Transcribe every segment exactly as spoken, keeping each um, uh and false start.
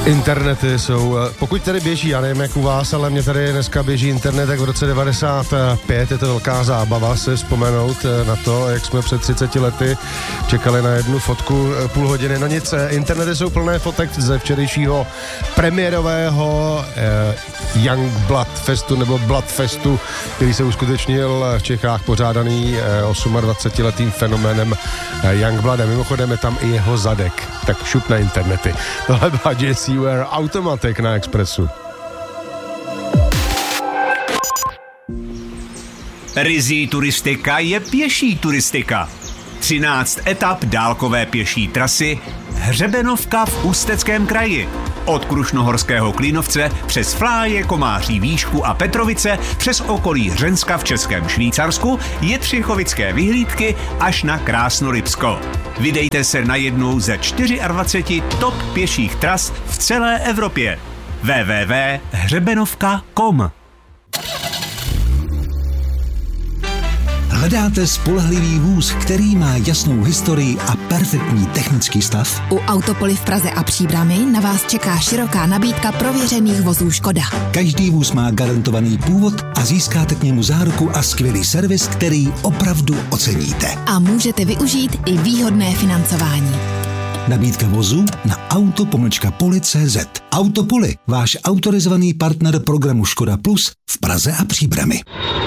Internety jsou, pokud tady běží, já nevím jak u vás, ale mě tady dneska běží internet, tak v roce devadesát pět je to velká zábava se vzpomenout na to, jak jsme před třiceti lety čekali na jednu fotku půl hodiny. No nic, internety jsou plné fotek ze včerejšího premiérového eh, Young Blood Festu nebo Blood Festu, který se uskutečnil v Čechách, pořádaný eh, dvacetiosmiletým fenoménem eh, Young Bloodem. Mimochodem je tam i jeho zadek, tak šup na internety. Tohle byla J C Ware Automatic na Expressu. Ryzí turistika je pěší turistika. třináct etap dálkové pěší trasy Hřebenovka v Ústeckém kraji. Od Krušnohorského Klínovce přes Fláje, Komáří, Výšku a Petrovice přes okolí Hřenska v Českém Švýcarsku, Jetřichovické vyhlídky až na Krásnolipsko. Vydejte se na jednu ze dvaceti čtyř top pěších tras v celé Evropě. w w w tečka hřebenovka tečka com. Hledáte spolehlivý vůz, který má jasnou historii a perfektní technický stav? U Autopoly v Praze a Příbrami na vás čeká široká nabídka prověřených vozů Škoda. Každý vůz má garantovaný původ a získáte k němu záruku a skvělý servis, který opravdu oceníte. A můžete využít i výhodné financování. Nabídka vozu na auto pomlčka poli tečka cé zet. Autopoly, váš autorizovaný partner programu Škoda Plus v Praze a Příbrami.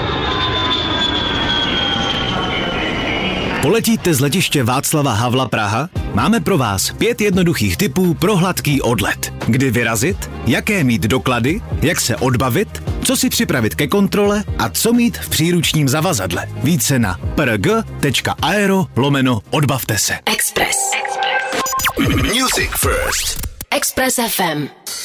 Poletíte z letiště Václava Havla Praha? Máme pro vás pět jednoduchých tipů pro hladký odlet. Kdy vyrazit, jaké mít doklady, jak se odbavit, co si připravit ke kontrole a co mít v příručním zavazadle. Více na prg.aero lomeno odbavte se. Express. Music First. Express F M.